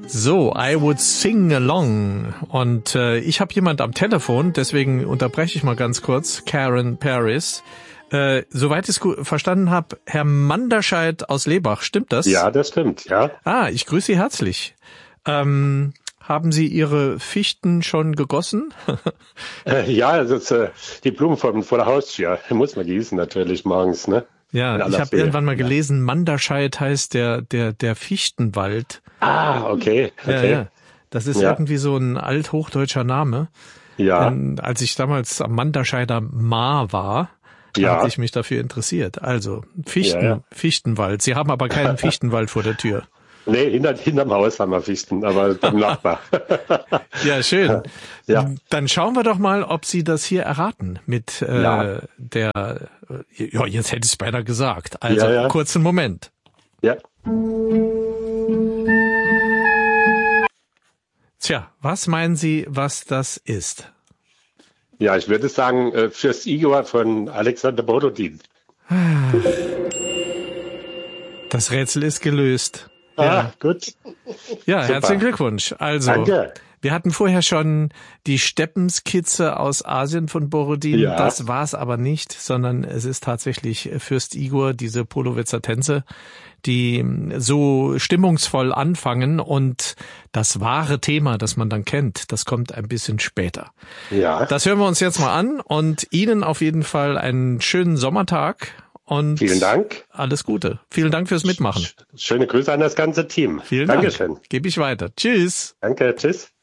So, I would sing along. Und ich habe jemand am Telefon, deswegen unterbreche ich mal ganz kurz. Karen Paris. Soweit ich es verstanden habe, Herr Manderscheid aus Lebach, stimmt das? Ja, das stimmt, ja. Ich grüße Sie herzlich. Haben Sie Ihre Fichten schon gegossen? Ja, das ist die Blumen vor der Haustür. Muss man gießen natürlich morgens, ne? Ja, ich habe irgendwann mal gelesen, Manderscheid heißt der Fichtenwald. Okay. Ja. Das ist irgendwie so ein althochdeutscher Name. Ja. Denn als ich damals am Manderscheider Maar war, hatte ich mich dafür interessiert. Also Fichtenwald. Sie haben aber keinen Fichtenwald vor der Tür. Nee, hinterm Haus haben wir Fichten, aber beim Nachbar. Ja, schön. Ja. Dann schauen wir doch mal, ob Sie das hier erraten mit jetzt hätte ich es beinahe gesagt. Also kurzen Moment. Ja. Tja, was meinen Sie, was das ist? Ja, ich würde sagen, Fürst Igor von Alexander Borodin. Das Rätsel ist gelöst. Gut. Ja, super. Herzlichen Glückwunsch. Also, danke. Wir hatten vorher schon die Steppenskizze aus Asien von Borodin. Ja. Das war es aber nicht, sondern es ist tatsächlich Fürst Igor, diese Polowitzer Tänze, die so stimmungsvoll anfangen, und das wahre Thema, das man dann kennt, das kommt ein bisschen später. Ja. Das hören wir uns jetzt mal an, und Ihnen auf jeden Fall einen schönen Sommertag. Und vielen Dank. Alles Gute. Vielen Dank fürs Mitmachen. Schöne Grüße an das ganze Team. Vielen Dankeschön. Dank. Gebe ich weiter. Tschüss. Danke, tschüss.